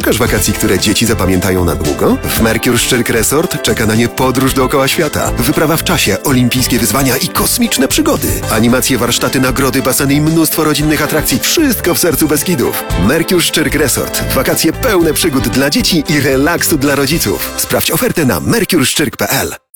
Szukasz wakacji, które dzieci zapamiętają na długo? W Mercure Szczyrk Resort czeka na nie podróż dookoła świata. Wyprawa w czasie, olimpijskie wyzwania i kosmiczne przygody. Animacje, warsztaty, nagrody, baseny i mnóstwo rodzinnych atrakcji. Wszystko w sercu Beskidów. Mercure Szczyrk Resort. Wakacje pełne przygód dla dzieci i relaksu dla rodziców. Sprawdź ofertę na mercureszczyrk.pl.